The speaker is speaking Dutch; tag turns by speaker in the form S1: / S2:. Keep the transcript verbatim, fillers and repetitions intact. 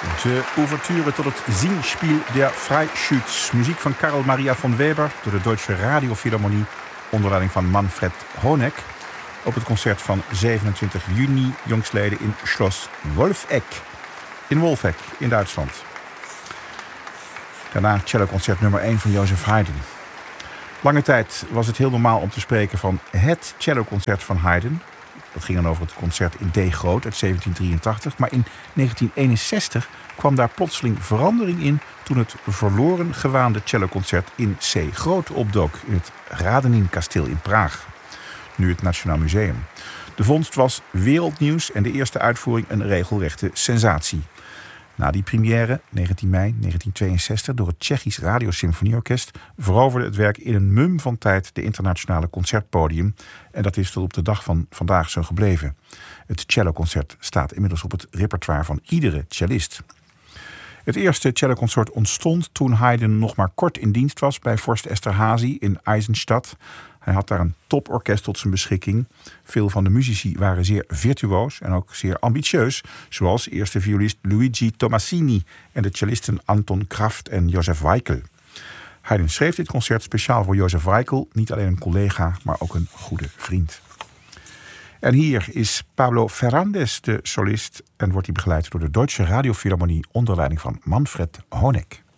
S1: De ouverture tot het Singspiel der Freischütz. Muziek van Karl Maria von Weber door de Deutsche Radiophilharmonie onder leiding van Manfred Honeck op het concert van zevenentwintig juni jongstleden in Schloss Wolfegg in Wolfegg in Duitsland. Daarna celloconcert nummer één van Joseph Haydn. Lange tijd was het heel normaal om te spreken van het celloconcert van Haydn. Dat ging dan over het concert in D groot uit zeventien drieëntachtig. Maar in negentien eenenzestig kwam daar plotseling verandering in toen het verloren gewaande celloconcert in C groot opdook in het Radenin-kasteel in Praag. Nu het Nationaal Museum. De vondst was wereldnieuws en de eerste uitvoering een regelrechte sensatie. Na die première, negentien mei negentien tweeënzestig, door het Tsjechisch Radiosymfonieorkest veroverde het werk in een mum van tijd de internationale concertpodium. En dat is tot op de dag van vandaag zo gebleven. Het celloconcert staat inmiddels op het repertoire van iedere cellist. Het eerste celloconcert ontstond toen Haydn nog maar kort in dienst was bij vorst Esterházy in Eisenstadt. Hij had daar een toporkest tot zijn beschikking. Veel van de muzici waren zeer virtuoos en ook zeer ambitieus, zoals eerste violist Luigi Tomasini en de cellisten Anton Kraft en Josef Weikel. Haydn schreef dit concert speciaal voor Josef Weikel, niet alleen een collega, maar ook een goede vriend. En hier is Pablo Ferrandez de solist en wordt hij begeleid door de Deutsche Radiophilharmonie onder leiding van Manfred Honeck.